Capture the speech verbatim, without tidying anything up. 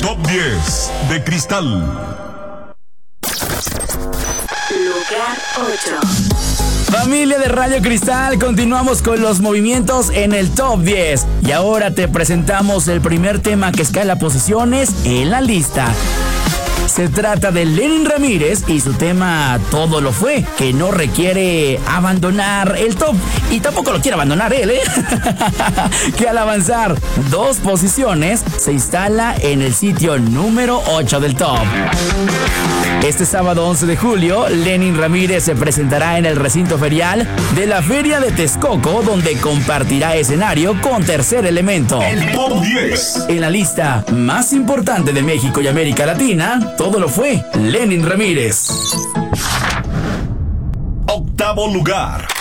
Top diez de Cristal. Lugar ocho. Familia de Radio Cristal, continuamos con los movimientos en el Top diez. Y ahora te presentamos el primer tema que escala posiciones en la lista. Se trata de Lenin Ramírez y su tema Todo lo fue, que no requiere abandonar el top. Y tampoco lo quiere abandonar él, ¿eh? Que al avanzar dos posiciones se instala en el sitio número ocho del top. Este sábado once de julio, Lenin Ramírez se presentará en el recinto ferial de la Feria de Texcoco, donde compartirá escenario con Tercer Elemento. El Top diez. En la lista más importante de México y América Latina, Todo lo fue, Lenin Ramírez. Octavo lugar.